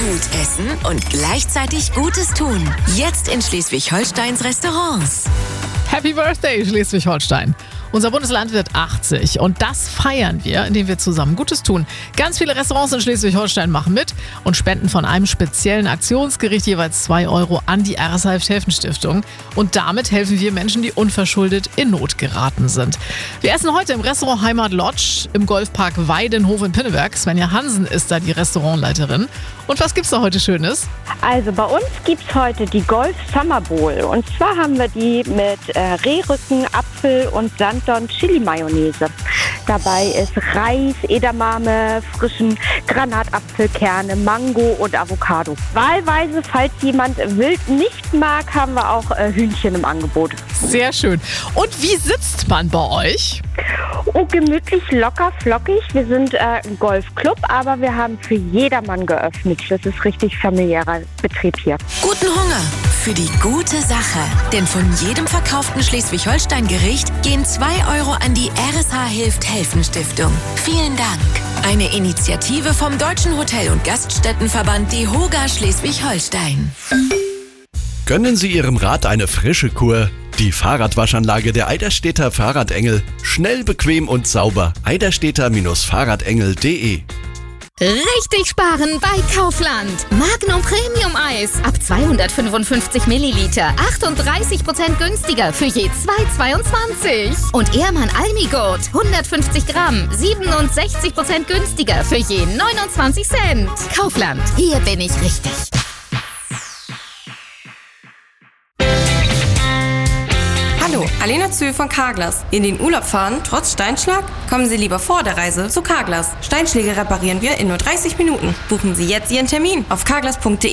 Gut essen und gleichzeitig Gutes tun. Jetzt in Schleswig-Holsteins Restaurants. Happy Birthday, Schleswig-Holstein. Unser Bundesland wird 80 und das feiern wir, indem wir zusammen Gutes tun. Ganz viele Restaurants in Schleswig-Holstein machen mit und spenden von einem speziellen Aktionsgericht jeweils 2 Euro an die RSA-Hilft-Helfen-Stiftung. Und damit helfen wir Menschen, die unverschuldet in Not geraten sind. Wir essen heute im Restaurant Heimat Lodge im Golfpark Weidenhof in Pinneberg. Svenja Hansen ist da die Restaurantleiterin. Und was gibt's da heute Schönes? Also bei uns gibt's heute die Golf Summer Bowl. Und zwar haben wir die mit Rehrücken, Apfel und Sanddorn Chili Mayonnaise. Dabei ist Reis, Edamame, frischen Granatapfelkerne, Mango und Avocado. Wahlweise, falls jemand wild nicht mag, haben wir auch Hühnchen im Angebot. Sehr schön. Und wie sitzt man bei euch? Oh, gemütlich, locker, flockig. Wir sind ein Golfclub, aber wir haben für jedermann geöffnet. Das ist richtig familiärer Betrieb hier. Guten Hunger für die gute Sache. Denn von jedem verkauften Schleswig-Holstein-Gericht gehen 2 Euro an die RSA-Hilft-Helfen-Stiftung. Vielen Dank. Eine Initiative vom Deutschen Hotel- und Gaststättenverband DEHOGA Schleswig-Holstein. Gönnen Sie Ihrem Rad eine frische Kur. Die Fahrradwaschanlage der Eiderstedter Fahrradengel. Schnell, bequem und sauber. eiderstedter-fahrradengel.de. Richtig sparen bei Kaufland. Magnum Premium Eis ab 255 Milliliter. 38% günstiger für je 2,22. Und Ehrmann Almigurt 150 Gramm. 67% günstiger für je 29 Cent. Kaufland, hier bin ich richtig. Hallo, Alena Zühl von Carglass. In den Urlaub fahren, trotz Steinschlag? Kommen Sie lieber vor der Reise zu Carglass. Steinschläge reparieren wir in nur 30 Minuten. Buchen Sie jetzt Ihren Termin auf carglass.de.